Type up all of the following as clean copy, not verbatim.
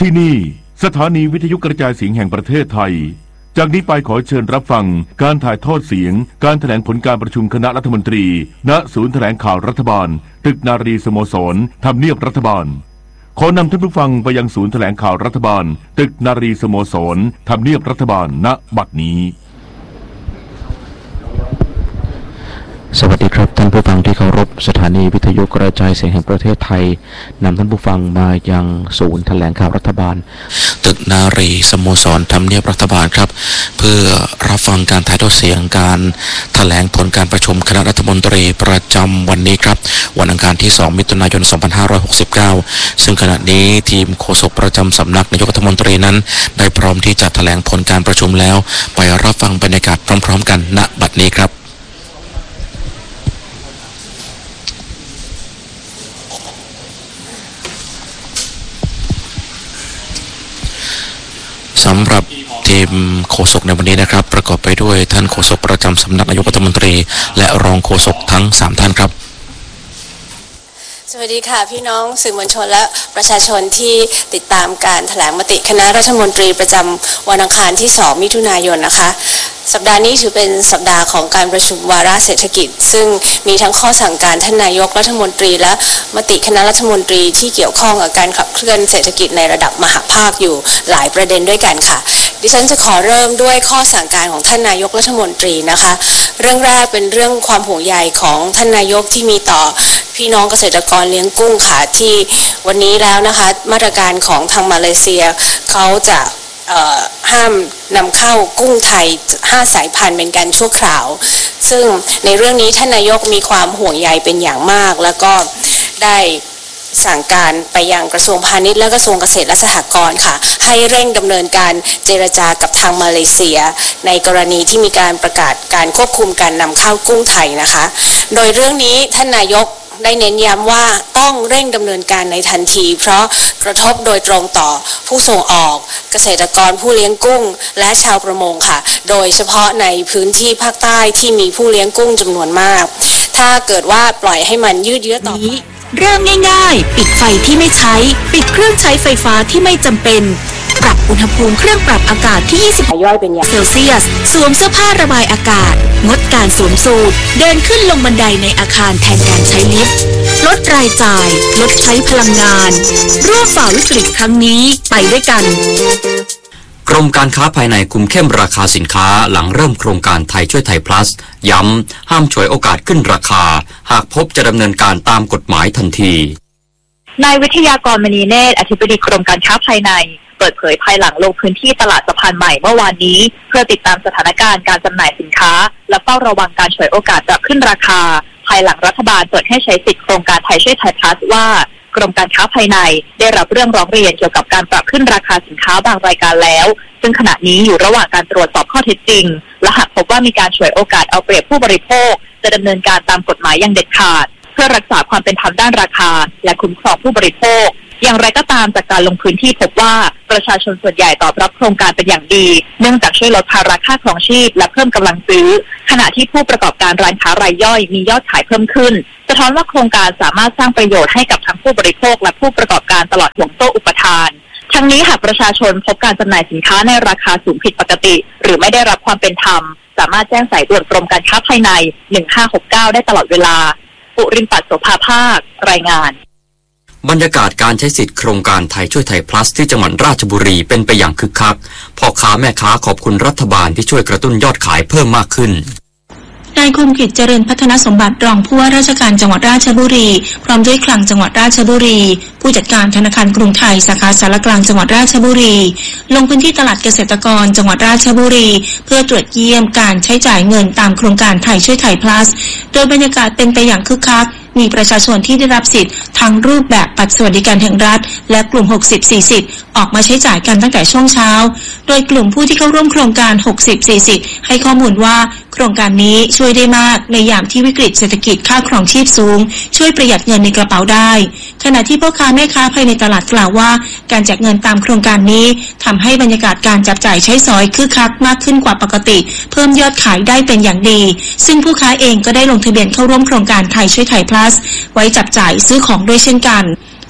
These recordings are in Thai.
ที่นี่สถานีวิทยุกระจายเสียงแห่งประเทศไทยจากนี้ไปขอเชิญรับฟังการถ่ายทอดเสียงการแถลงผลการประชุมคณะรัฐมนตรีณศูนย์แถลงข่าวรัฐบาลตึกนารีสโมสรทำเนียบรัฐบาลขอนำท่านผู้ฟังไปยังศูนย์แถลงข่าวรัฐบาลตึกนารีสโมสรทำเนียบรัฐบาลณบัดนี้สวัสดีครับท่านผู้ฟังที่เคารพสถานีวิทยุกระจายเสียงแห่งประเทศไทยนำท่านผู้ฟังมายังศูนย์แถลงข่าวรัฐบาลตึกนารีสโมสรทำเนียบรัฐบาลครับเพื่อรับฟังการถ่ายทอดเสียงการแถลงผลการประชุมคณะรัฐมนตรีประจำวันนี้ครับวันอังคารที่2มิถุนายน2569ซึ่งขณะนี้ทีมโฆษกประจำสำนักนายกรัฐมนตรีนั้นได้พร้อมที่จะแถลงผลการประชุมแล้วไปรับฟังบรรยากาศพร้อมๆกันณบัดนี้ครับสำหรับทีมโฆษกในวันนี้นะครับประกอบไปด้วยท่านโฆษกประจำสำนักนายกรัฐมนตรีและรองโฆษกทั้ง3ท่านครับสวัสดีค่ะพี่น้องสื่อมวลชนและประชาชนที่ติดตามการแถลงมติคณะรัฐมนตรีประจำวันอังคารที่2มิถุนายนนะคะสัปดาห์นี้ถือเป็นสัปดาห์ของการประชุมวาระเศรษฐกิจซึ่งมีทั้งข้อสั่งการท่านนายกรัฐมนตรีและมติคณะรัฐมนตรีที่เกี่ยวข้องกับการขับเคลื่อนเศรษฐกิจในระดับมหภาคอยู่หลายประเด็นด้วยกันค่ะดิฉันจะขอเริ่มด้วยข้อสั่งการของท่านนายกรัฐมนตรีนะคะเรื่องแรกเป็นเรื่องความห่วงใยของท่านนายกที่มีต่อพี่น้องเกษตรกรเลี้ยงกุ้งค่ะที่วันนี้แล้วนะคะมาตรการของทางมาเลเซียเขาจะห้ามนำเข้ากุ้งไทย5 สายพันธุ์เป็นการชั่วคราวซึ่งในเรื่องนี้ท่านนายกมีความห่วงใยเป็นอย่างมากแล้วก็ได้สั่งการไปยังกระทรวงพาณิชย์และกระทรวงเกษตรและสหกรณ์ค่ะให้เร่งดำเนินการเจรจากับทางมาเลเซียในกรณีที่มีการประกาศการควบคุมการนำเข้ากุ้งไทยนะคะโดยเรื่องนี้ท่านนายกได้เน้นย้ำว่าต้องเร่งดำเนินการในทันทีเพราะกระทบโดยตรงต่อผู้ส่งออกเกษตรกรผู้เลี้ยงกุ้งและชาวประมงค่ะโดยเฉพาะในพื้นที่ภาคใต้ที่มีผู้เลี้ยงกุ้งจำนวนมากถ้าเกิดว่าปล่อยให้มันยืดเยื้อต่อไปเริ่มง่ายๆปิดไฟที่ไม่ใช้ปิดเครื่องใช้ไฟฟ้าที่ไม่จำเป็นปรับอุณหภูมิเครื่องปรับอากาศที่20 ย่อยเป็นอย่างเซลเซียสสวมเสื้อผ้าระบายอากาศงดการสวมสูทเดินขึ้นลงบันไดในอาคารแทนการใช้ลิฟต์ลดรายจ่ายลดใช้พลังงานร่วมฝ่าวิกฤตครั้งนี้ไปด้วยกันกรมการค้าภายในคุมเข้มราคาสินค้าหลังเริ่มโครงการไทยช่วยไทย plus ย้ำห้ามฉวยโอกาสขึ้นราคาหากพบจะดำเนินการตามกฎหมายทันทีนายวิทยากรมณีเนตรอธิบดีกรมการค้าภายในเปิดเผยภายหลังลงพื้นที่ตลาดสะพานใหม่เมื่อวานนี้เพื่อติดตามสถานการณ์การจำหน่ายสินค้าและเฝ้าระวังการฉวยโอกาสปรับขึ้นราคาภายหลังรัฐบาลเปิดให้ใช้สิทธิโครงการไทยช่วยไทย plus ว่ากรมการค้าภายในได้รับเรื่องร้องเรียนเกี่ยวกับการปรับขึ้นราคาสินค้าบางรายการแล้วซึ่งขณะนี้อยู่ระหว่างการตรวจสอบข้อเท็จจริงและหากพบว่ามีการฉวยโอกาสเอาเปรียบผู้บริโภคจะดำเนินการตามกฎหมายอย่างเด็ดขาดเพื่อรักษาความเป็นธรรมด้านราคาและคุ้มครองผู้บริโภคอย่างไรก็ตามจากการลงพื้นที่พบว่าประชาชนส่วนใหญ่ตอบรับโครงการเป็นอย่างดีเนื่องจากช่วยลดภาระค่าครองชีพและเพิ่มกำลังซื้อขณะที่ผู้ประกอบการร้านค้ารายย่อยมียอดขายเพิ่มขึ้นสะท้อนว่าโครงการสามารถสร้างประโยชน์ให้กับทั้งผู้บริโภคและผู้ประกอบการตลอดห่วงโซ่อุปทานทั้งนี้หากประชาชนพบการจำหน่ายสินค้าในราคาสูงผิดปกติหรือไม่ได้รับความเป็นธรรมสามารถแจ้งสายด่วนกรมการค้าภายใน1569ได้ตลอดเวลาปุริมปัตย์โสภาภาครายงานบรรยากาศการใช้สิทธิโครงการไทยช่วยไทย plus ที่จังหวัดราชบุรีเป็นไปอย่างคึกคักพ่อค้าแม่ค้าขอบคุณรัฐบาลที่ช่วยกระตุ้นยอดขายเพิ่มมากขึ้นนายคมกิจเจริญพัฒนสมบัติรองผู้ว่าราชการจังหวัดราชบุรีพร้อมด้วยคลังจังหวัดราชบุรีผู้จัดการธนาคารกรุงไทยสาขาสารกลางจังหวัดราชบุรีลงพื้นที่ตลาดเกษตรกรจังหวัดราชบุรีเพื่อตรวจเยี่ยมการใช้จ่ายเงินตามโครงการไทยช่วยไทย plus โดยบรรยากาศเป็นไปอย่างคึกคักมีประชาชนที่ได้รับสิทธิ์ทั้งรูปแบบบัตรสวัสดิการแห่งรัฐและกลุ่ม 60-40 ออกมาใช้จ่ายกันตั้งแต่ช่วงเช้าโดยกลุ่มผู้ที่เข้าร่วมโครงการ 60-40 ให้ข้อมูลว่าโครงการนี้ช่วยได้มากในยามที่วิกฤตเศรษฐกิจค่าครองชีพสูงช่วยประหยัดเงินในกระเป๋าได้ขณะที่พ่อค้าแม่ค้าภายในตลาดกล่าวว่าการแจกเงินตามโครงการนี้ทำให้บรรยากาศการจับจ่ายใช้สอยคึกคักมากขึ้นกว่าปกติเพิ่มยอดขายได้เป็นอย่างดีซึ่งผู้ค้าเองก็ได้ลงทะเบียนเข้าร่วมโครงการไทยช่วยไทย plus ไว้จับจ่ายซื้อของด้วยเช่นกัน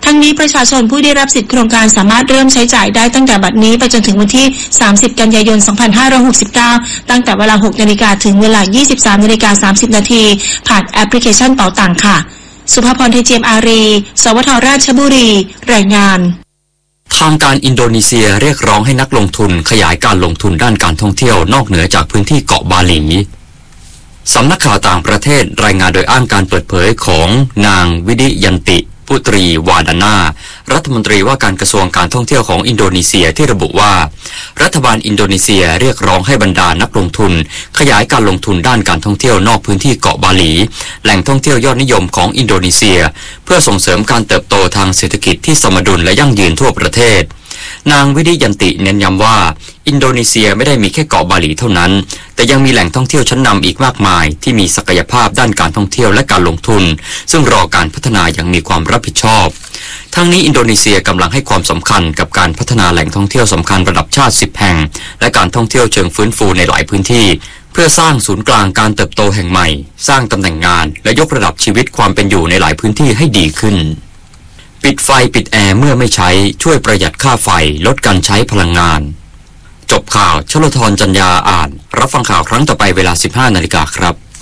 ทั้งนี้ประชาชนผู้ได้รับสิทธิโครงการสามารถเริ่มใช้จ่ายได้ตั้งแต่บัดนี้ไปจนถึงวันที่ 30 กันยายน 2569 ตั้งแต่เวลา 6 นาฬิกาถึงเวลา 23 นาฬิกา 30 นาทีผ่านแอปพลิเคชันเป๋าตังค่ะสุภพร เทเจียมอารี สวทราชบุรี รายงานทางการอินโดนีเซียเรียกร้องให้นักลงทุนขยายการลงทุนด้านการท่องเที่ยวนอกเหนือจากพื้นที่เกาะบาหลีสำนักข่าวต่างประเทศรายงานโดยอ้างการเปิดเผยของนางวิดิยันติปุตรีวาดานารัฐมนตรีว่าการกระทรวงการท่องเที่ยวของอินโดนีเซียที่ระบุว่ารัฐบาลอินโดนีเซียเรียกร้องให้บรรดานักลงทุนขยายการลงทุนด้านการท่องเที่ยวนอกพื้นที่เกาะบาหลีแหล่งท่องเที่ยวยอดนิยมของอินโดนีเซียเพื่อส่งเสริมการเติบโตทางเศรษฐกิจที่สมดุลและยั่งยืนทั่วประเทศนางวิดิยันติเน้นย้ำว่าอินโดนีเซียไม่ได้มีแค่เกาะบาหลีเท่านั้นแต่ยังมีแหล่งท่องเที่ยวชั้นนำอีกมากมายที่มีศักยภาพด้านการท่องเที่ยวและการลงทุนซึ่งรอการพัฒนาอย่างมีความรับผิดชอบทั้งนี้อินโดนีเซียกำลังให้ความสำคัญกับการพัฒนาแหล่งท่องเที่ยวสำคัญระดับชาติ10 แห่งและการท่องเที่ยวเชิงฟื้นฟูในหลายพื้นที่เพื่อสร้างศูนย์กลางการเติบโตแห่งใหม่สร้างตำแหน่งงานและยกระดับชีวิตความเป็นอยู่ในหลายพื้นที่ให้ดีขึ้นปิดไฟปิดแอร์เมื่อไม่ใช้ช่วยประหยัดค่าไฟลดการใช้พลังงานจบข่าวชลธร จัญญาอ่านรับฟังข่าวครั้งต่อไปเวลา 15 นาฬิกาครับ